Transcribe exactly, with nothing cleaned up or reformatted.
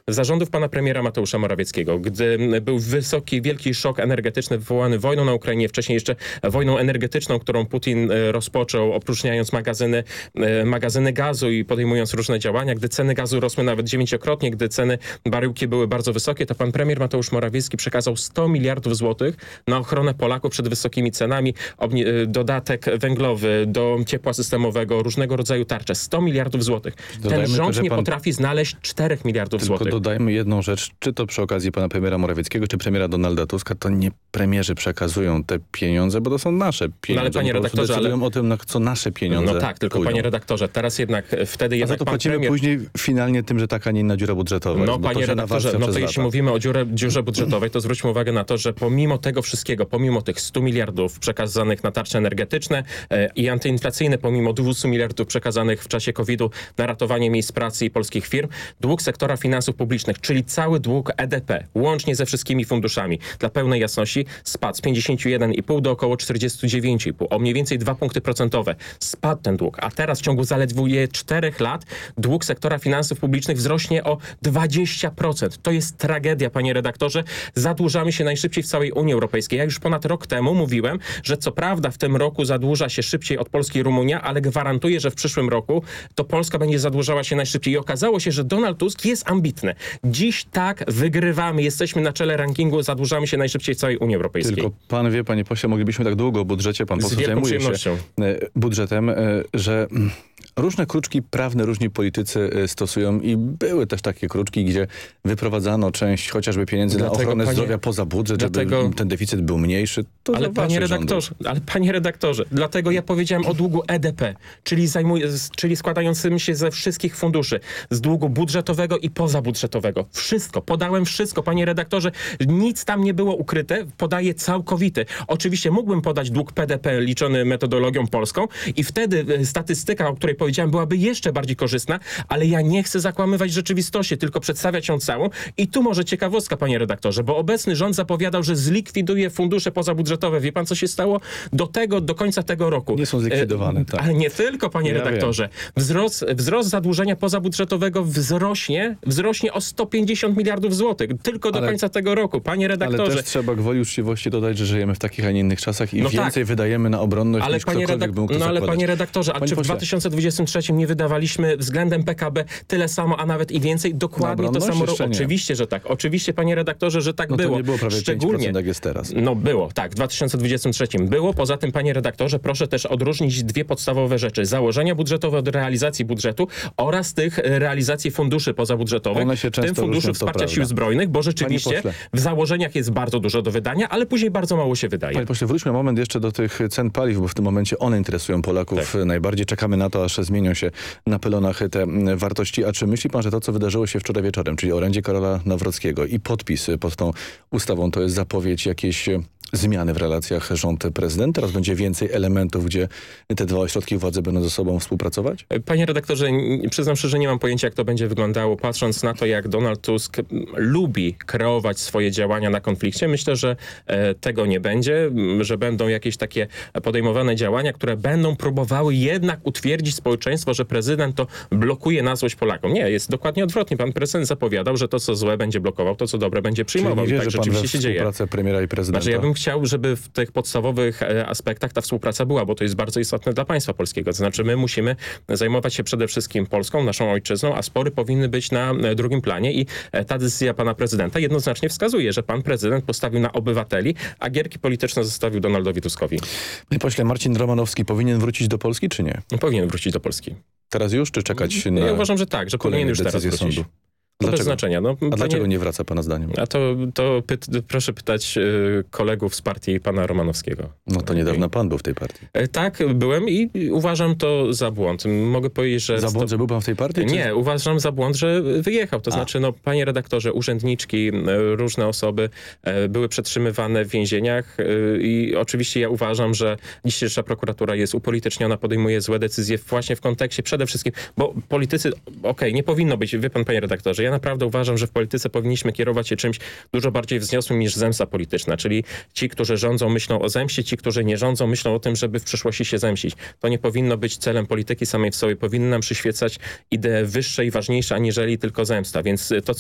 zarządów pana premiera Mateusza Morawieckiego, gdy był wysoki, wielki szok energetyczny wywołany wojną na Ukrainie, wcześniej jeszcze wojną energetyczną, którą Putin rozpoczął, opróżniając magazyny, magazyny gazu i podejmując różne działania, gdy ceny gazu rosły nawet dziewięciokrotnie, gdy ceny baryłki były bardzo wysokie, to pan premier Mateusz Morawiecki przekazał sto miliardów złotych na ochronę Polaków przed wysokimi cenami, dodatek węglowy do ciepła systemowego, różnego rodzaju tarcze. sto miliardów złotych. Ten rząd nie pan... potrafi znaleźć czterech miliardów Tylko złotych. Dodajmy jedną rzecz, czy to przy okazji pana premiera Morawieckiego, czy premiera Donalda Tuska, to nie premierzy przekazują te pieniądze, bo to są nasze pieniądze. No ale panie redaktorze, decydują ale... o tym, na co nasze pieniądze No tak, tylko pójdą. panie redaktorze, teraz jednak wtedy jednak A za to pan płacimy premier... później finalnie tym, że taka, nie inna dziura budżetowa. No panie redaktorze, no to jeśli mówimy o dziurze, dziurze budżetowej, to zwróćmy uwagę na to, że pomimo tego wszystkiego, pomimo tych stu miliardów przekazanych na tarcze energetyczne e, i antyinflacyjne, pomimo dwieście miliardów przekazanych w czasie kowida na ratowanie miejsc pracy i polskich firm, dług sektora finansów publicznych, czyli cały dług E D P, łącznie ze wszystkimi funduszami, dla pełnej jasności, spadł z pięćdziesiąt jeden i pół do około czterdzieści dziewięć i pół, o mniej więcej dwa punkty procentowe. Spadł ten dług, a teraz w ciągu zaledwie czterech lat dług sektora finansów publicznych wzrośnie o dwadzieścia procent. To jest tragedia, panie redaktorze. Zadłużamy się najszybciej w całej Unii Europejskiej. Ja już ponad rok temu mówiłem, że co prawda w tym roku zadłuża się szybciej od Polski Rumunia, ale gwarantuję, że w przyszłym roku to Polska będzie zadłużała się najszybciej. I okazało się, że Donald Tusk jest ambitny. Dziś tak wygrywamy, jesteśmy na czele rankingu, zadłużamy się najszybciej w całej Unii Europejskiej. Tylko pan wie, panie pośle, moglibyśmy tak długo o budżecie, pan poseł zajmuje się budżetem, że różne kruczki prawne różni politycy stosują i były też takie kruczki, gdzie wyprowadzano część chociażby pieniędzy Dlatego, na ochronę panie, zdrowia poza budżet, Dlatego... żeby ten deficyt był mniejszy. To ale, panie redaktorze, ale panie redaktorze, dlatego ja powiedziałem o długu E D P, czyli, zajmuj, czyli składającym się ze wszystkich funduszy, z długu budżetowego i pozabudżetowego. Wszystko, podałem wszystko, panie redaktorze. Nic tam nie było ukryte, podaję całkowity. Oczywiście mógłbym podać dług P D P liczony metodologią polską i wtedy statystyka, o której powiedziałem, byłaby jeszcze bardziej korzystna, ale ja nie chcę zakłamywać rzeczywistości, tylko przedstawiać ją całą. I tu może ciekawostka, panie redaktorze, bo obecny rząd zapowiadał, że zlikwiduje fundusze pozabudżetowe. Wie pan, co się stało? Do tego, do końca tego roku. Nie są zlikwidowane, e, tak. Ale nie tylko, panie ja redaktorze. Wzrost, wzrost zadłużenia pozabudżetowego wzrośnie, wzrośnie o sto pięćdziesiąt miliardów złotych. Tylko do ale, końca tego roku, panie redaktorze. Ale też trzeba gwoli uczciwości dodać, że żyjemy w takich, a nie innych czasach i no więcej tak. wydajemy na obronność ale niż panie ktokolwiek redak- był mógł to No ale zakładać. panie redaktorze, a panie czy w pośle. dwa tysiące dwudziestym trzecim nie wydawaliśmy względem P K B tyle samo, a nawet i więcej? Dokładnie to samo. Oczywiście, że tak. Oczywiście, panie redaktorze, że tak no było. To nie było prawie Szczególnie, pięć procent, jak jest teraz. No było, tak. W dwa tysiące dwudziestym trzecim było. Poza tym, panie redaktorze, proszę też odróżnić dwie podstawowe rzeczy. Założenia budżetowe od realizacji budżetu oraz tych realizacji funduszy pozabudżetowych. One się często w tym funduszu różnią, wsparcia prawda. Sił Zbrojnych, bo rzeczywiście w założeniach jest bardzo dużo do wydania, ale później bardzo mało się wydaje. Panie pośle, wróćmy moment jeszcze do tych cen paliw, bo w tym momencie one interesują Polaków tak. najbardziej. Czekamy na to, aż zmienią się na pylonach te wartości. A czy myśli pan, że to, co wydarzyło się wczoraj wieczorem, czyli orędzie Karola Nawrockiego i podpis pod tą ustawą, to jest zapowiedź jakiejś zmiany w relacjach rząd-prezydent? Teraz będzie więcej elementów, gdzie te dwa ośrodki władzy będą ze sobą współpracować? Panie redaktorze, przyznam szczerze, nie mam pojęcia, jak to będzie wyglądało. Patrząc na to, jak Donald Tusk lubi kreować swoje działania na konflikcie, myślę, że e, tego nie będzie, że będą jakieś takie podejmowane działania, które będą próbowały jednak utwierdzić społeczeństwo, że prezydent to blokuje na złość Polakom. Nie, jest dokładnie odwrotnie. Pan prezydent zapowiadał, że to, co złe, będzie blokował, to, co dobre, będzie przyjmował. Czyli nie I tak wierzy pan rzeczywiście we się dzieje. współpracę premiera i prezydenta? Znaczy, ja bym chciał, żeby w tych podstawowych e, aspektach ta współpraca była, bo to jest bardzo istotne dla państwa polskiego. To znaczy, my musimy zajmować się przede wszystkim Polską, naszą ojczyzną, a spory powinny być na e, drugim planie i e, ta decyzja pana prezydenta jednoznacznie wskazuje, że pan prezydent postawił na obywateli, a gierki polityczne zostawił Donaldowi Tuskowi. Panie pośle, Marcin Romanowski powinien wrócić do Polski, czy nie? Powinien wrócić do Polski. Teraz już, czy czekać na Ja uważam, że tak, że powinien już teraz wrócić. Sądu? To bez znaczenia. No, a panie... dlaczego nie wraca pana zdaniem? A to, to py- proszę pytać y, kolegów z partii pana Romanowskiego. No to niedawno pan był w tej partii. E, tak, byłem i uważam to za błąd. Mogę powiedzieć, że... Za błąd, że był pan w tej partii? Nie, czy... uważam za błąd, że wyjechał. To a. znaczy, no, panie redaktorze, urzędniczki, różne osoby e, były przetrzymywane w więzieniach e, i oczywiście ja uważam, że dzisiejsza prokuratura jest upolityczniona, podejmuje złe decyzje właśnie w kontekście przede wszystkim, bo politycy, okej, okay, nie powinno być, wie pan, panie redaktorze, ja naprawdę uważam, że w polityce powinniśmy kierować się czymś dużo bardziej wzniosłym niż zemsta polityczna, czyli ci, którzy rządzą, myślą o zemście, ci, którzy nie rządzą, myślą o tym, żeby w przyszłości się zemścić. To nie powinno być celem polityki samej w sobie. Powinny nam przyświecać idee wyższe i ważniejsze, aniżeli tylko zemsta. Więc to,